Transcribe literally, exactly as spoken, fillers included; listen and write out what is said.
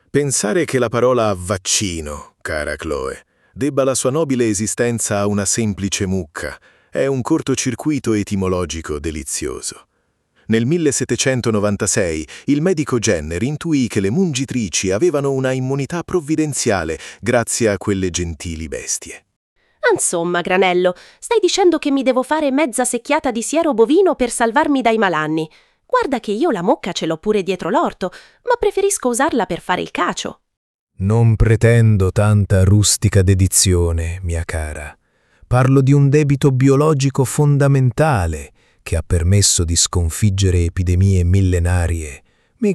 Pensare che la parola vaccino, cara Chloe, debba la sua nobile esistenza a una semplice mucca è un cortocircuito etimologico delizioso. Nel millesettecentonovantasei il medico Jenner intuì che le mungitrici avevano una immunità provvidenziale grazie a quelle gentili bestie. Insomma, Granello, stai dicendo che mi devo fare mezza secchiata di siero bovino per salvarmi dai malanni. Guarda che io la mucca ce l'ho pure dietro l'orto, ma preferisco usarla per fare il cacio. Non pretendo tanta rustica dedizione, mia cara. Parlo di un debito biologico fondamentale che ha permesso di sconfiggere epidemie millenarie